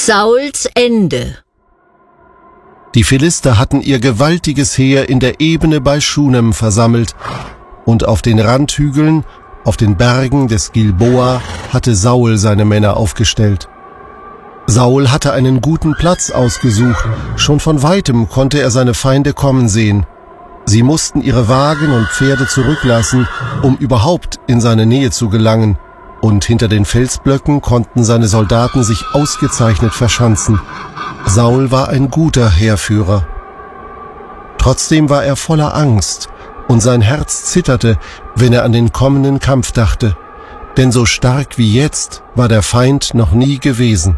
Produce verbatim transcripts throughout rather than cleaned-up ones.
Sauls Ende. Die Philister hatten ihr gewaltiges Heer in der Ebene bei Schunem versammelt, und auf den Randhügeln, auf den Bergen des Gilboa, hatte Saul seine Männer aufgestellt. Saul hatte einen guten Platz ausgesucht, schon von weitem konnte er seine Feinde kommen sehen. Sie mussten ihre Wagen und Pferde zurücklassen, um überhaupt in seine Nähe zu gelangen, und hinter den Felsblöcken konnten seine Soldaten sich ausgezeichnet verschanzen. Saul war ein guter Heerführer. Trotzdem war er voller Angst, und sein Herz zitterte, wenn er an den kommenden Kampf dachte, denn so stark wie jetzt war der Feind noch nie gewesen.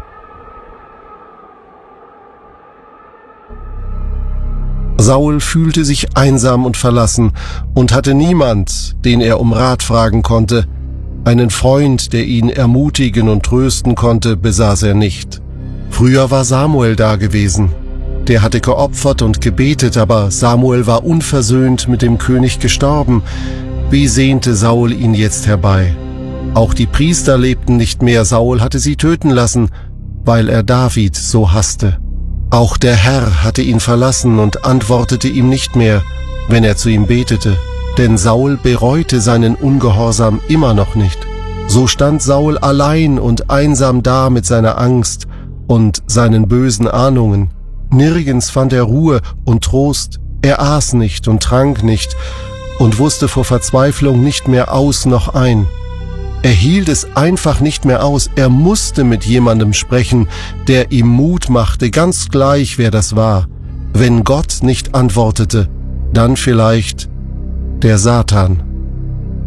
Saul fühlte sich einsam und verlassen und hatte niemand, den er um Rat fragen konnte. Einen Freund, der ihn ermutigen und trösten konnte, besaß er nicht. Früher war Samuel da gewesen. Der hatte geopfert und gebetet, aber Samuel war unversöhnt mit dem König gestorben. Wie sehnte Saul ihn jetzt herbei? Auch die Priester lebten nicht mehr, Saul hatte sie töten lassen, weil er David so hasste. Auch der Herr hatte ihn verlassen und antwortete ihm nicht mehr, wenn er zu ihm betete, denn Saul bereute seinen Ungehorsam immer noch nicht. So stand Saul allein und einsam da mit seiner Angst und seinen bösen Ahnungen. Nirgends fand er Ruhe und Trost, er aß nicht und trank nicht und wusste vor Verzweiflung nicht mehr aus noch ein. Er hielt es einfach nicht mehr aus, er musste mit jemandem sprechen, der ihm Mut machte, ganz gleich wer das war. Wenn Gott nicht antwortete, dann vielleicht der Satan.